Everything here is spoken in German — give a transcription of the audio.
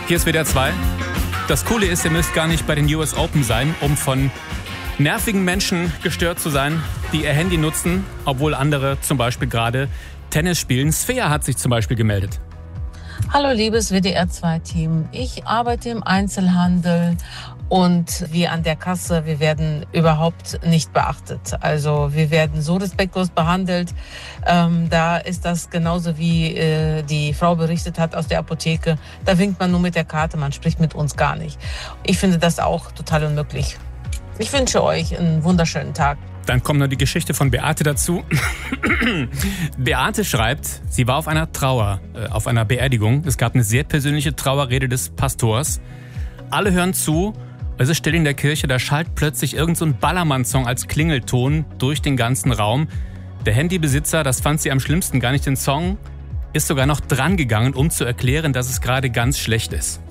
Hier ist WDR 2. Das Coole ist, ihr müsst gar nicht bei den US Open sein, um von nervigen Menschen gestört zu sein, die ihr Handy nutzen, obwohl andere zum Beispiel gerade Tennis spielen. Svea hat sich zum Beispiel gemeldet. Hallo liebes WDR 2-Team. Ich arbeite im Einzelhandel und wir an der Kasse, wir werden überhaupt nicht beachtet. Also wir werden so respektlos behandelt. Da ist das genauso wie die Frau berichtet hat aus der Apotheke. Da winkt man nur mit der Karte, man spricht mit uns gar nicht. Ich finde das auch total unmöglich. Ich wünsche euch einen wunderschönen Tag. Dann kommt noch die Geschichte von Beate dazu. Beate schreibt, sie war auf einer Trauer, auf einer Beerdigung. Es gab eine sehr persönliche Trauerrede des Pastors. Alle hören zu. Es ist still in der Kirche, da schallt plötzlich irgend so ein Ballermann-Song als Klingelton durch den ganzen Raum. Der Handybesitzer, das fand sie am schlimmsten, gar nicht den Song, ist sogar noch dran gegangen, um zu erklären, dass es gerade ganz schlecht ist.